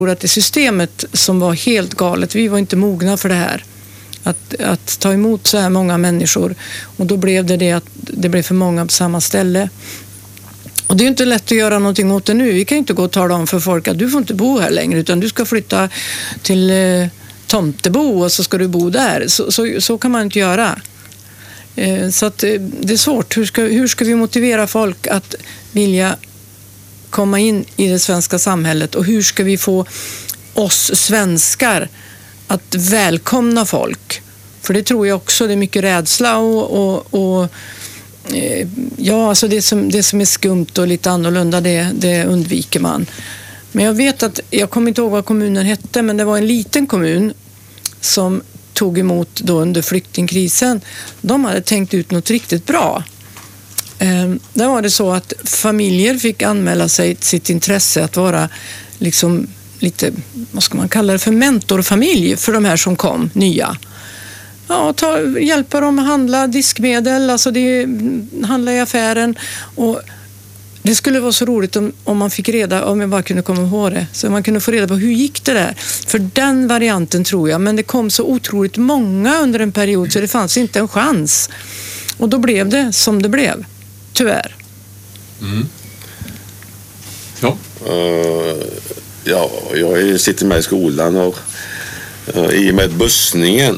att det systemet som var helt galet, vi var inte mogna för det här. Att ta emot så här många människor. Och då blev det att det blev för många på samma ställe. Och det är inte lätt att göra någonting åt det nu. Vi kan inte gå och tala om för folk att du får inte bo här längre, utan du ska flytta till Tomtebo och så ska du bo där. Så kan man inte göra. Så att det är svårt. Hur ska vi motivera folk att vilja komma in i det svenska samhället, och hur ska vi få oss svenskar att välkomna folk? För det tror jag också, det är mycket rädsla och ja, alltså det som är skumt och lite annorlunda, det undviker man. Men jag vet att, jag kommer inte ihåg vad kommunen hette, men det var en liten kommun som tog emot då under flyktingkrisen. De hade tänkt ut något riktigt bra. Där var det så att familjer fick anmäla sig sitt intresse att vara liksom lite, vad ska man kalla det för, mentorfamilj för de här som kom nya. Ja, hjälpa dem att handla diskmedel, alltså handla i affären, och det skulle vara så roligt om man fick reda, om jag bara kunde komma ihåg det, så man kunde få reda på hur gick det där. För den varianten tror jag, men det kom så otroligt många under en period så det fanns inte en chans. Och då blev det som det blev, tyvärr. Mm. Ja. Ja, jag sitter med i skolan och i och med bussningen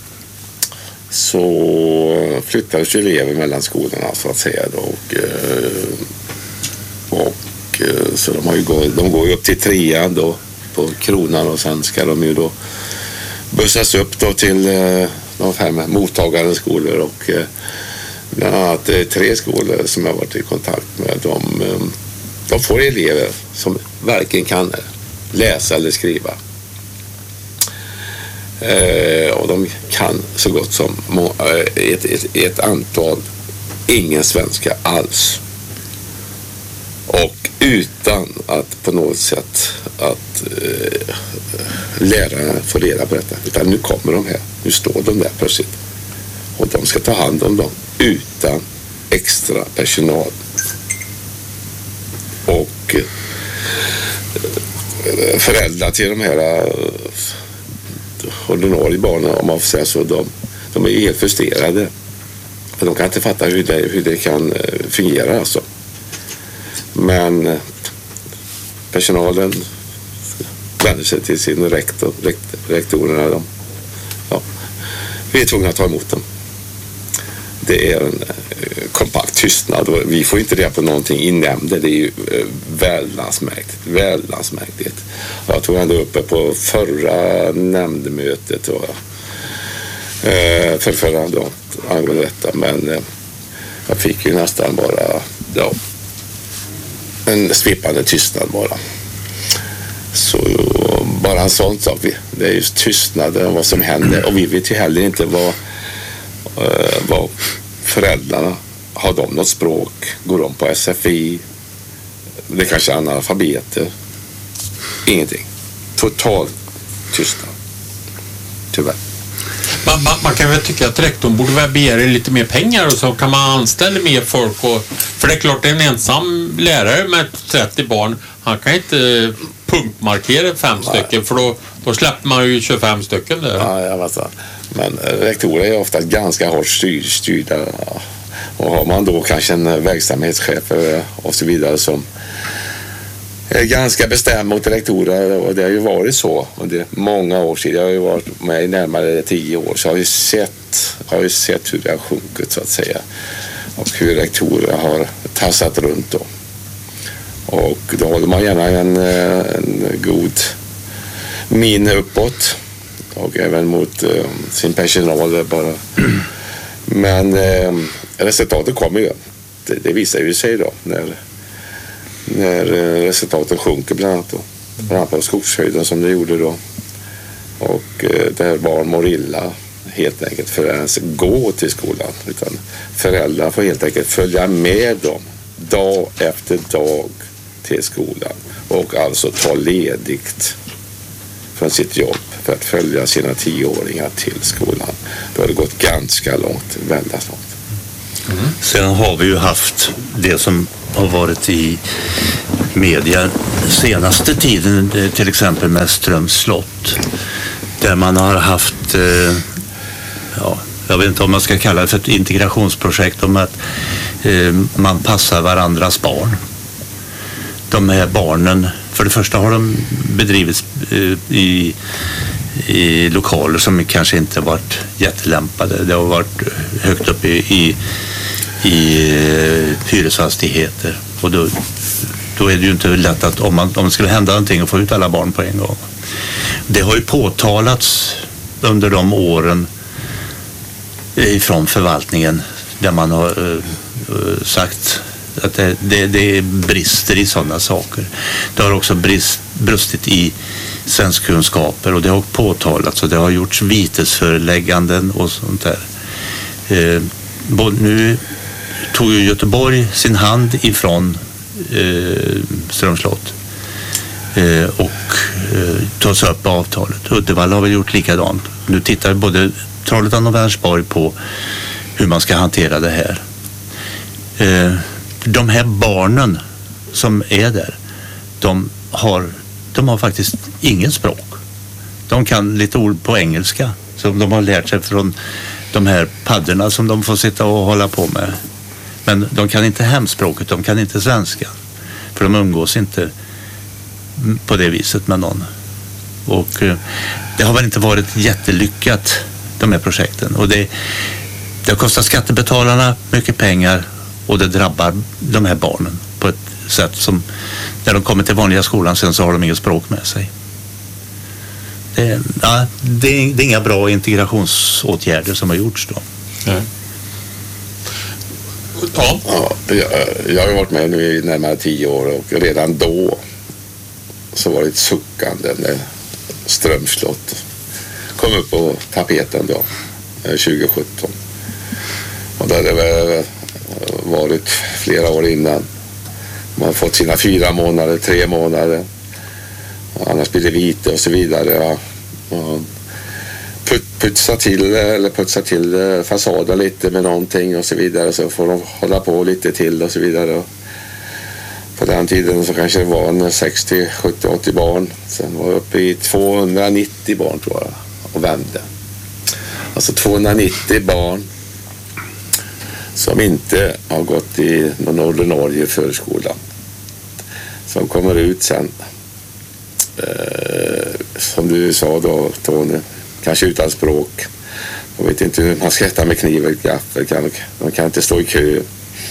så flyttades ju elever mellan skolorna så att säga då, och så de går ju upp till 3:an då på Kronan, och sen ska de ju då bussas upp då till de 5 mottagande skolor, och bland annat 3 skolor som jag har varit i kontakt med, de får elever som varken kan läsa eller skriva. Och de kan så gott som ett antal ingen svenska alls. Och utan att på något sätt att lärarna får reda på detta. Utan nu kommer de här, nu står de där plötsligt. Och de ska ta hand om dem utan extra personal. Och föräldrar till de här ordinarie barnen, om man får säga så, de är helt frustrerade. För de kan inte fatta hur det kan fungera alltså. Men personalen vänder sig till sin rektorerna. Vi är tvungna att ta emot dem. Det är en kompakt tystnad och vi får inte reda på någonting i nämnden. Det är ju vällandsmärkligt. Jag tog ändå uppe på förra nämndmötet för förra då angående detta, men jag fick ju nästan bara en svepande tystnad bara. Så bara en sån sak, det är just tystnaden om vad som händer, och vi vet ju heller inte vad föräldrarna, har de något språk, går de på SFI, det kanske är analfabeter, ingenting, total tystnad, tyvärr. Man kan väl tycka att rektorn borde väl begära lite mer pengar, och så kan man anställa mer folk, för det är klart, en ensam lärare med 30 barn, han kan inte punktmarkera 5 stycken, för då släpper man ju 25 stycken där. Ja, men rektorer är ofta ganska hårt styrda, och har man då kanske en verksamhetschef och så vidare som är ganska bestämd mot rektorer, och det har ju varit så under många år sedan. Jag har ju varit med i närmare 10 år, så har jag ju sett hur det har sjunkit så att säga, och hur rektorer har tassat runt då. Och då håller man gärna en god min uppåt, och även mot sin personal bara. Men resultatet kommer ju. Det visar ju sig då när resultaten sjunker bland annat på Skogshöjden som det gjorde då. Och där barn mår illa helt enkelt för att ens gå till skolan, utan föräldrar får helt enkelt följa med dem dag efter dag till skolan, och alltså ta ledigt från sitt jobb för att följa sina 10-åringar till skolan. Då har det gått ganska långt, väldigt långt. Mm. Sen har vi ju haft det som har varit i media senaste tiden, till exempel med Ströms slott, där man har haft, jag vet inte om man ska kalla det för ett integrationsprojekt, om att man passar varandras barn. De här barnen, för det första har de bedrivits i lokaler som kanske inte varit jättelämpade. Det har varit högt upp i hyresfastigheter, och då är det ju inte lätt att om det skulle hända någonting och få ut alla barn på en gång. Det har ju påtalats under de åren ifrån förvaltningen, där man har sagt att det brister i sådana saker. Det har också brustit i svenskkunskaper, och det har påtalats, och det har gjorts vitesförelägganden och sånt där. Nu tog ju Göteborg sin hand ifrån Ströms slott och tas upp avtalet. Uddevalla har väl gjort likadant. Nu tittar både Trollhättan och Vänersborg på hur man ska hantera det här. De här barnen som är där, de har faktiskt inget språk. De kan lite ord på engelska som de har lärt sig från de här paddorna som de får sitta och hålla på med. Men de kan inte hemspråket, de kan inte svenska. För de umgås inte på det viset med någon. Och det har väl inte varit jättelyckat, de här projekten. Och det har kostat skattebetalarna mycket pengar, och det drabbar de här barnen på ett sätt som, när de kommer till vanliga skolan sen, så har de inget språk med sig. Det är inga bra integrationsåtgärder som har gjorts då. Nej. Ja, jag har varit med nu i närmare 10 år, och redan då så var det ett suckande när Ströms slott kom upp på tapeten då, 2017. Och då hade det varit flera år innan. Man har fått sina 4 månader, 3 månader. Och annars blir det vite och så vidare. Och putsa till fasaden lite med någonting och så vidare, så får de hålla på lite till och så vidare. Och på den tiden så kanske det var 60, 70, 80 barn. Sen var det uppe i 290 barn tror jag, och vände. Alltså 290 barn som inte har gått i någon ordinarie förskola, som kommer ut sen, som du sa då, Tony, kanske utan språk. Jag vet inte hur man ska äta med kniv och gaffel. De kan inte stå i kö.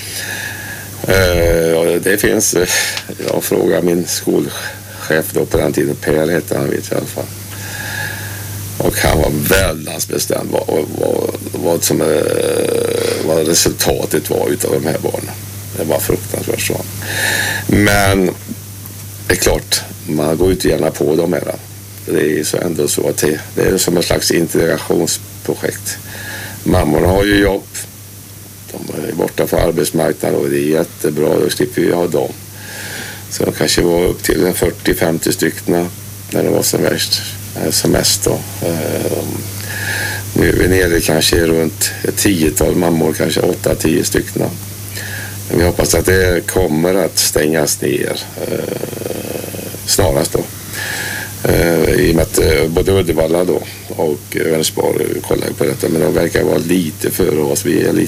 Det finns, jag frågar min skolchef då på den tiden, Per hette han, vet jag i alla fall. Och han var väldigt bestämd vad resultatet var utav de här barnen. Det var fruktansvärt så. Men det är klart, man går inte gärna på dem här. Det är så ändå så att det är som ett slags integrationsprojekt. Mammorna har ju jobb. De är borta från arbetsmarknaden, och det är jättebra. Då slipper vi ha dem. Så de kanske var upp till 40-50 stycken när det var som värst. Som mest då. Nu är vi nere kanske runt ett 10-tal mammor, kanske 8-10 stycken. Men vi hoppas att det kommer att stängas ner snarast då. I och med att både Uddevalla då och Vänersborg kollar på detta, men de verkar vara lite före oss. Vi är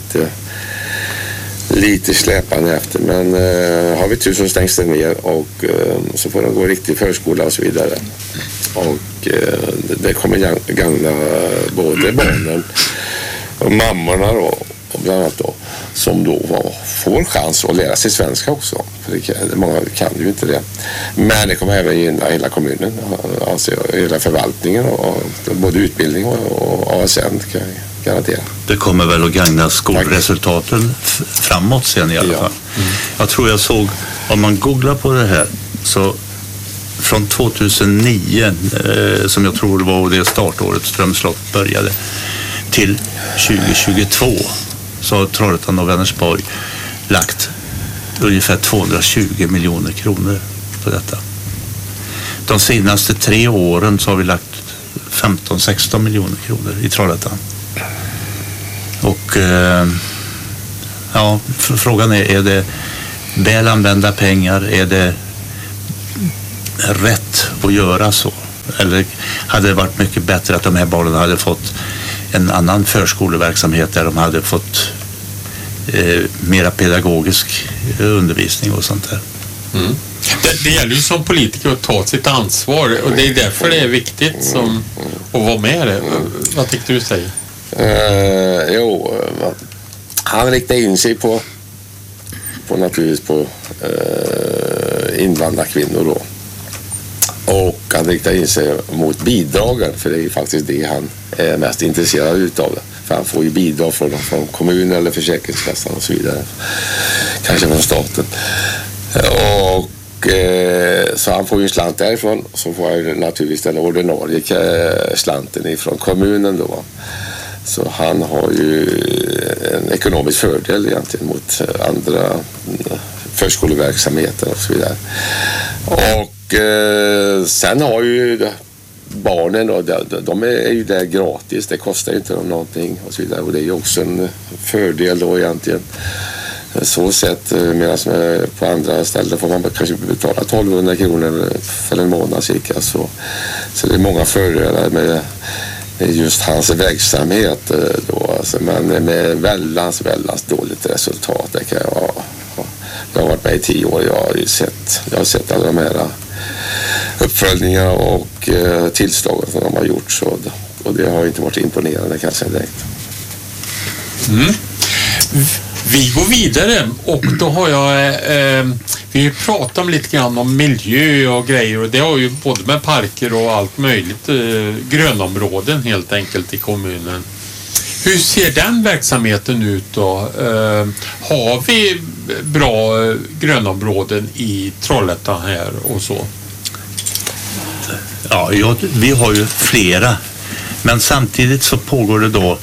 lite släpande efter, men har vi tur så stängs det ner, och så får de gå riktig förskola och så vidare. Och det kommer gagna både barnen och mammorna då, och bland annat då, som då får chans att lära sig svenska också. För många kan ju inte det. Men det kommer även gynna hela kommunen, alltså hela förvaltningen, och både utbildning och ASN kan jag garantera. Det kommer väl att gagna skolresultaten framåt sen i alla fall. Jag tror jag såg, om man googlar på det här, så från 2009, som jag tror var det startåret Ströms slott började, till 2022, så har Trollhättan och Vänersborg lagt ungefär 220 miljoner kronor på detta. De senaste 3 åren så har vi lagt 15-16 miljoner kronor i Trollhättan. Och frågan är det väl använda pengar? Är det rätt att göra så? Eller hade det varit mycket bättre att de här barnen hade fått en annan förskoleverksamhet där de hade fått mera pedagogisk undervisning och sånt där? Mm. Det gäller ju som politiker att ta sitt ansvar, och det är därför det är viktigt att vara med det. Vad tycker du säger? Han riktar in sig på naturligtvis på invandrarkvinnor då. Och han riktar in sig mot bidragen, för det är ju faktiskt det han är mest intresserad utav. För han får ju bidrag från kommunen eller Försäkringskassan och så vidare. Kanske från staten. Och så han får ju en slant därifrån, så får han naturligtvis den ordinarie slanten ifrån kommunen då. Så han har ju en ekonomisk fördel egentligen mot andra förskoleverksamheter och så vidare. Och sen har ju barnen då, de är ju där gratis, det kostar inte dem någonting och så vidare, och det är ju också en fördel då egentligen. Så sett, medan på andra ställen får man kanske betala 1200 kronor för en månad cirka, så det är många fördelar med just hans verksamhet då, alltså, men med väldigt dåligt resultat. Det kan jag har varit med i 10 år, jag har sett alla de här uppföljningar och tillslagen som de har gjort, så, och det har inte varit imponerande kanske direkt. Vi går vidare, och då har jag vi pratar lite grann om miljö och grejer, och det har ju både med parker och allt möjligt, grönområden helt enkelt i kommunen. Hur ser den verksamheten ut då? Har vi bra grönområden i Trollhättan här och så? Ja, vi har ju flera, men samtidigt så pågår det då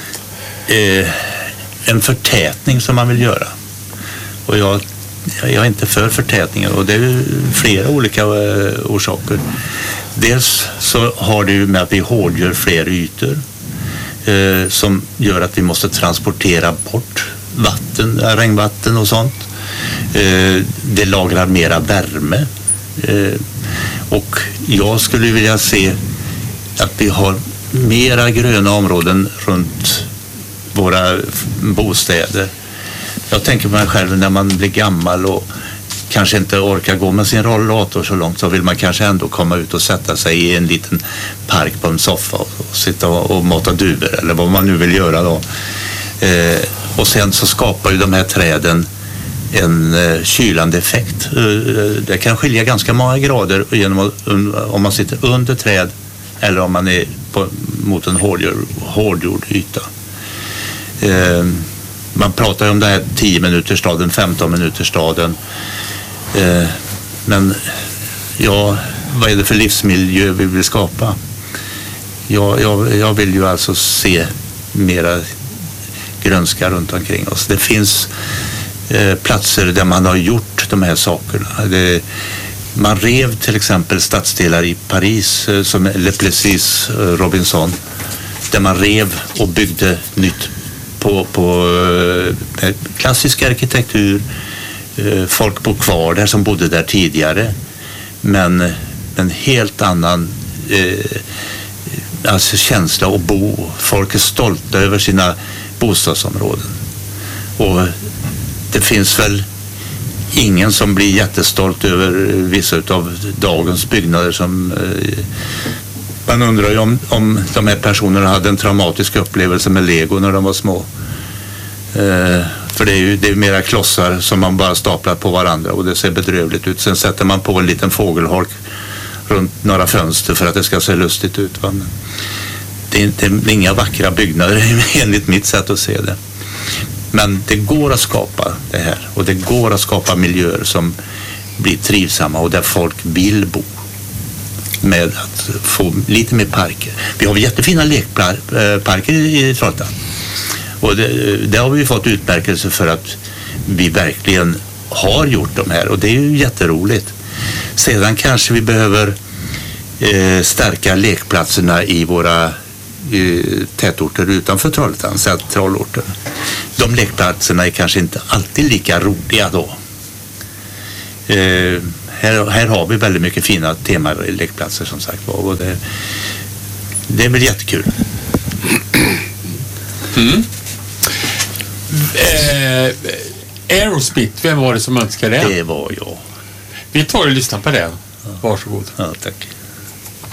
en förtätning som man vill göra. Och jag är inte för förtätningen, och det är ju flera olika orsaker. Dels så har det ju med att vi hårdgör fler ytor som gör att vi måste transportera bort vatten, regnvatten och sånt. Det lagrar mera värme. Och jag skulle vilja se att vi har mera gröna områden runt våra bostäder. Jag tänker på mig själv när man blir gammal och kanske inte orkar gå med sin rollator så långt, så vill man kanske ändå komma ut och sätta sig i en liten park på en soffa och sitta och mata duvor eller vad man nu vill göra då. Och sen så skapar ju de här träden en kylande effekt. Det kan skilja ganska många grader genom om man sitter under träd eller om man är mot en hårdgjord yta. Man pratar ju om det här 10-minutersstaden, 15-minutersstaden. Men ja, vad är det för livsmiljö vi vill skapa? Jag vill ju alltså se mera grönska runt omkring oss. Det finns platser där man har gjort de här sakerna. Man rev till exempel stadsdelar i Paris som Le Plessis, Robinson, där man rev och byggde nytt på klassisk arkitektur. Folk bor kvar där som bodde där tidigare, men en helt annan alltså känsla att bo. Folk är stolta över sina bostadsområden, och det finns väl ingen som blir jättestolt över vissa av dagens byggnader som man undrar ju om de här personerna hade en traumatisk upplevelse med Lego när de var små. För det är mera klossar som man bara staplar på varandra och det ser bedrövligt ut. Sen sätter man på en liten fågelholk runt några fönster för att det ska se lustigt ut. Det är inga vackra byggnader enligt mitt sätt att se det. Men det går att skapa det här, och det går att skapa miljöer som blir trivsamma och där folk vill bo, med att få lite mer parker. Vi har jättefina lekparker i Trollhättan, och det har vi fått utmärkelse för att vi verkligen har gjort de här, och det är ju jätteroligt. Sedan kanske vi behöver stärka lekplatserna i våra tätorter utanför Trollhättan, centralorter. De lekplatserna är kanske inte alltid lika roliga då. här har vi väldigt mycket fina temalekplatser som sagt var, och det är väl jättekul. Aerosmith, vem var det som önskade det? Det var jag. Vi tar och lyssnar på det. Varsågod. Ja, tack.